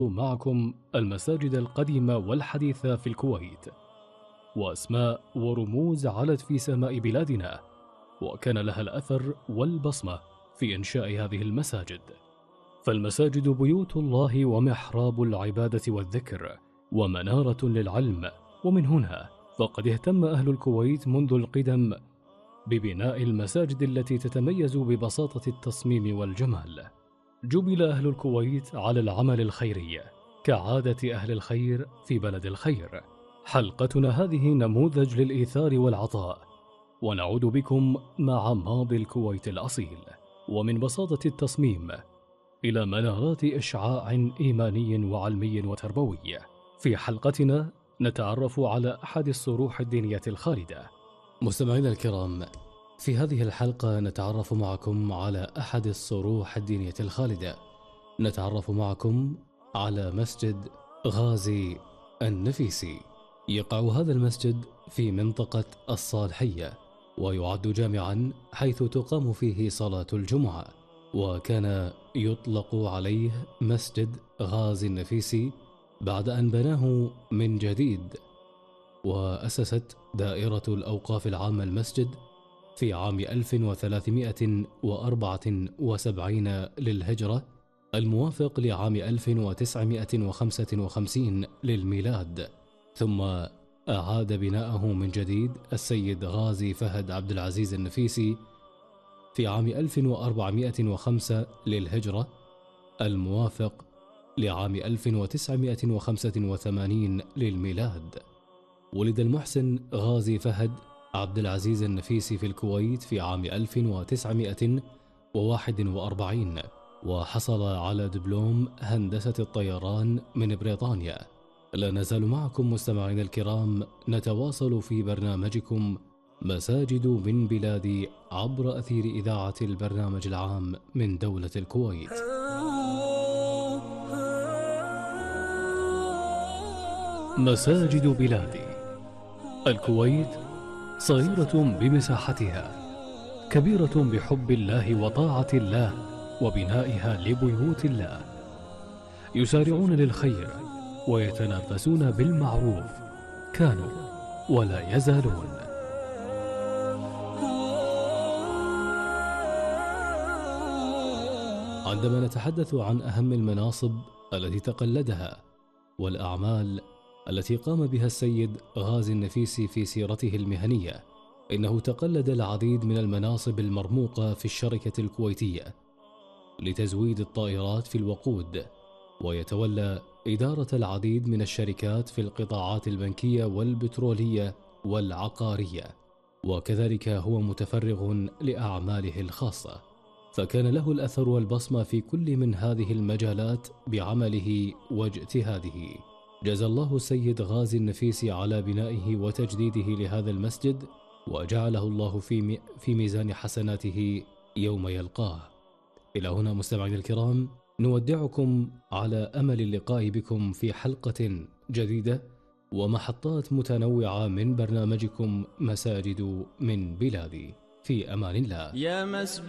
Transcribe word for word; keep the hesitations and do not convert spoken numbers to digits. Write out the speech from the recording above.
معكم المساجد القديمة والحديثة في الكويت، وأسماء ورموز علت في سماء بلادنا، وكان لها الأثر والبصمة في إنشاء هذه المساجد. فالمساجد بيوت الله ومحراب العبادة والذكر ومنارة للعلم، ومن هنا فقد اهتم أهل الكويت منذ القدم ببناء المساجد التي تتميز ببساطة التصميم والجمال. جبل أهل الكويت على العمل الخيري كعادة أهل الخير في بلد الخير. حلقتنا هذه نموذج للإيثار والعطاء، ونعود بكم مع ماضي الكويت الأصيل، ومن بساطة التصميم إلى منارات إشعاع إيماني وعلمي وتربوي. في حلقتنا نتعرف على أحد الصروح الدينية الخالدة. مستمعينا الكرام، في هذه الحلقة نتعرف معكم على أحد الصروح الدينية الخالدة. نتعرف معكم على مسجد غازي النفيسي. يقع هذا المسجد في منطقة الصالحية، ويعد جامعا حيث تقام فيه صلاة الجمعة، وكان يطلق عليه مسجد غازي النفيسي بعد أن بناه من جديد. وأسست دائرة الأوقاف العامة المسجد في عام ألف وثلاثمائة وأربعة وسبعين للهجرة، الموافق لعام ألف وتسعمائة وخمسة وخمسين للميلاد. ثم أعاد بناءه من جديد السيد غازي فهد عبد العزيز النفيسي في عام ألف وأربعمائة وخمسة للهجرة، الموافق لعام ألف وتسعمائة وخمسة وثمانين للميلاد. ولد المحسن غازي فهد عبد العزيز النفيسي في الكويت في عام ألف وتسعمائة وواحد وأربعين، وحصل على دبلوم هندسة الطيران من بريطانيا. لا نزال معكم مستمعينا الكرام نتواصل في برنامجكم مساجد من بلادي عبر أثير إذاعة البرنامج العام من دولة الكويت. مساجد بلادي. الكويت صغيرة بمساحتها، كبيرة بحب الله وطاعة الله وبنائها لبيوت الله. يسارعون للخير ويتنافسون بالمعروف، كانوا ولا يزالون. عندما نتحدث عن أهم المناصب التي تقلدها والأعمال التي قام بها السيد غازي النفيسي في سيرته المهنية، إنه تقلد العديد من المناصب المرموقة في الشركة الكويتية لتزويد الطائرات في الوقود، ويتولى إدارة العديد من الشركات في القطاعات البنكية والبترولية والعقارية، وكذلك هو متفرغ لأعماله الخاصة، فكان له الأثر والبصمة في كل من هذه المجالات بعمله واجتهاده. جزى الله السيد غازي النفيسي على بنائه وتجديده لهذا المسجد، وجعله الله في في ميزان حسناته يوم يلقاه. إلى هنا مستمعينا الكرام نودعكم على أمل اللقاء بكم في حلقة جديدة ومحطات متنوعة من برنامجكم مساجد من بلادي. في أمان الله. يا مسجد